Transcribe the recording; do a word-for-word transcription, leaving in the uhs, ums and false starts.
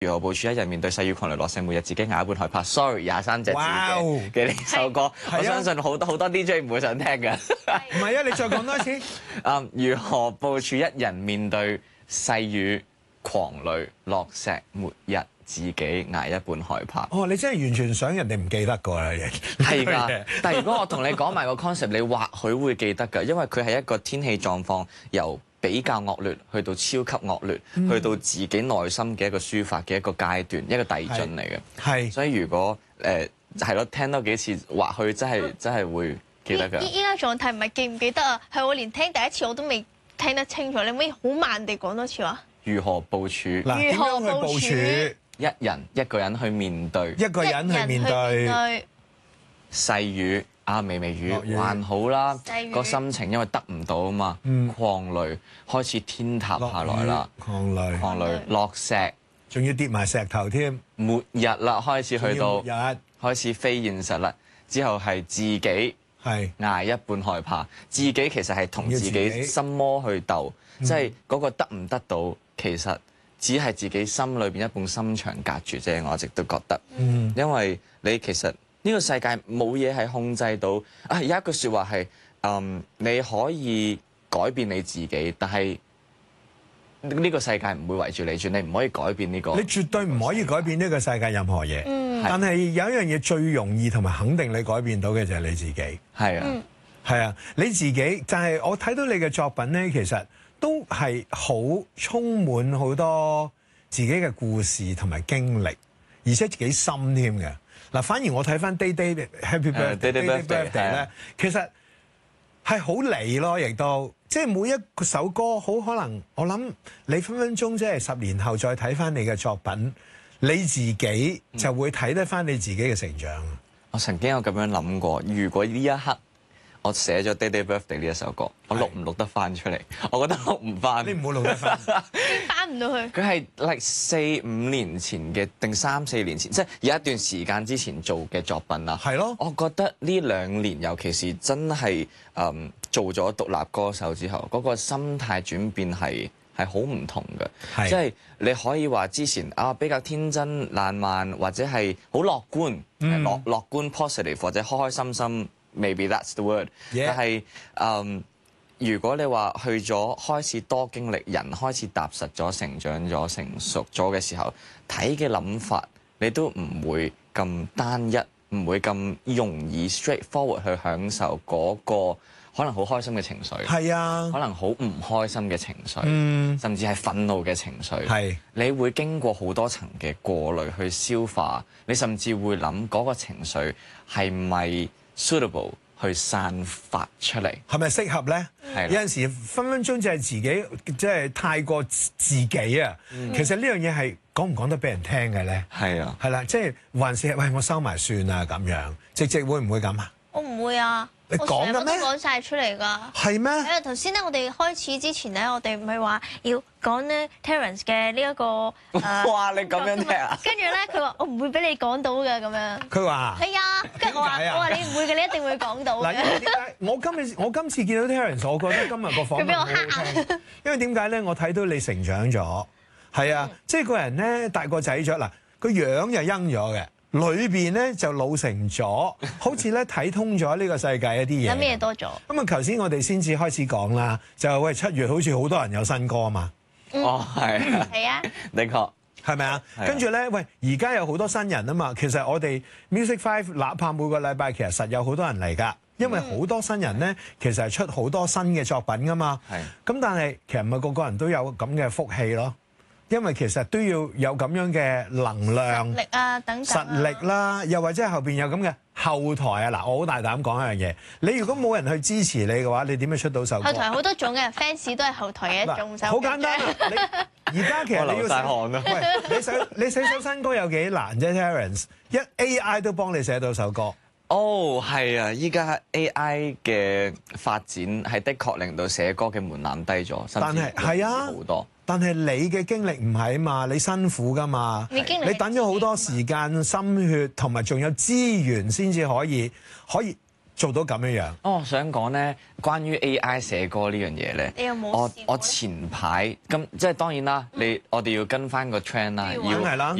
如何部署一人面對細雨狂雷落石，每日自己捱一半害怕。Sorry， 廿三隻字嘅嘅呢首歌，我相信好多好多 D J 唔會想聽嘅。 唔係啊，你再講多一次。 啊，如何部署一人面對細雨狂雷落石，末日自己捱一半害怕。 哦，你真係完全想人哋唔記得個啦， 係㗎。但係如果我同你講埋個 concept，你或許會記得㗎，因為佢係一個天氣狀況由比較惡劣去到超級惡劣，嗯、去到自己內心嘅一個抒發嘅一個階段，一個遞進嚟嘅。係。所以如果誒係咯，聽多幾次，或許真係真係會記得㗎。 依依家狀態唔係記唔記得啊，係我連聽第一次我都未聽得清楚，你可唔可以好慢地講多次話？ 如何部署？ 嗱，點樣去部署？ 一人一個人去面對， 一個人去面對細雨啊，微微雨還好啦，個心情因為得唔到啊嘛，狂雷開始天塌下來啦， 狂雷狂雷落石， 仲要跌埋石頭添， 末日啦，開始去到末日， 開始非現實啦，之後係自己係捱一半害怕，自己其實係同自己心魔去鬥，即係嗰個得唔得到其實。只係自己心裏邊一埲心牆隔住啫，我一直都覺得，嗯、因為你其實呢個世界冇嘢係控制到。啊，有一句説話係，嗯，你可以改變你自己，但係呢個世界唔會圍住你轉，你唔可以改變呢個。你絕對唔可以改變呢個世界任何嘢。嗯、但係有一樣嘢最容易同埋肯定你改變到嘅就係你自己。係啊，係、嗯、啊，你自己就係、是、我睇到你嘅作品咧，其實。都係好充滿好多自己嘅故事同埋經歷，而且幾深添嘅。嗱，反而我睇翻 Day Day Happy Birthday Day Day Birthday 咧，其實係好你咯，亦都即係每一首歌好可能，我諗你分分鐘即係十年後再睇翻你嘅作品，你自己就會睇得翻你自己嘅成長。嗯、我曾經有咁樣諗過，如果呢一刻。我寫咗《Day Day Birthday》呢一首歌，我錄唔錄得翻出嚟？我覺得錄唔翻。 你唔好錄得翻， 翻唔到去。 佢係 like 四五年前嘅定三四年前，即係有一段時間之前做嘅作品啦。係咯。我覺得呢兩年，尤其是真係誒、嗯、做咗獨立歌手之後，嗰、那個心態轉變係係好唔同嘅。即係、就是、你可以話之前啊比較天真爛漫，或者係好樂觀，嗯、樂樂觀 positive 或者開開心心。Maybe that's the word、yeah. 但係，嗯，如果你話去咗開始多經歷，人開始踏實咗、成長咗、成熟咗嘅時候，睇嘅諗法你都唔會咁單一，唔會咁容易 straightforward 去享受嗰個可能好開心嘅情緒，係啊，可能好唔開心嘅情緒，嗯，甚至係憤怒嘅情緒，係，你會經過好多層嘅過濾去消化，你甚至會諗嗰個情緒係咪suitable 去散發出嚟，係咪適合咧？係有陣時分分鐘就係自己，即係太過自己啊！嗯、其實呢樣嘢係講唔講得俾人聽嘅咧？係啊，係啦，即係還是喂我收埋算啊咁樣，直直會唔會咁啊？ 我唔會啊！你講嘅咩？我講曬出嚟㗎。係咩？因為頭先咧，我哋開始之前咧，我哋唔係話要講咧 Terence 嘅呢一個誒。哇！你咁樣聽啊？跟住咧，佢話我唔會俾你講到嘅咁樣。佢話係啊，跟住我話我話你唔會嘅，你一定會講到嘅。嗱，因為點解我今日我今次見到 Terence，我覺得今日個訪問好好聽。因為點解咧？我睇到你成長咗，係啊，即係個人咧大個仔咗，嗱個樣又燗咗嘅。裏邊咧就老成咗，好似咧睇通咗呢個世界一啲嘢。諗咩多咗？咁啊，頭先我哋先至開始講啦，就係喂七月好似好多人有新歌啊嘛。嗯、哦，係。係啊。的確，係咪啊？跟住咧，喂，而家有好多新人啊嘛。其實我哋 Music Five，哪怕每個禮拜其實實有好多人嚟㗎，因為好多新人咧，其實係出好多新嘅作品㗎嘛。係。咁但係其實唔係個個人都有咁嘅福氣咯。因為其實都要有咁樣嘅能量、實力啊等等、實力啦，又或者後邊有咁嘅後台啊。嗱，我好大膽講一樣嘢，你如果冇人去支持你嘅話，你點樣出到首歌？後台好多種嘅 fans 都係後台嘅一種手。好簡單啊！你而家其實你要寫汗啊！喂，你寫你寫首新歌有幾難啫 Terence 一 A I 都幫你寫到首歌。哦，係啊！依家 A I 嘅發展係的確令到寫歌嘅門檻低咗，甚至係啊好多。但係你嘅經歷唔係啊嘛，你辛苦㗎嘛，你你等咗好多時間、心血同埋仲有資源先至可以可以做到咁樣樣？ 哦，我想講咧，關於 A I 寫歌呢樣嘢咧， 你有冇我我前排咁即係當然啦，你我哋要跟翻個 trend 啦，要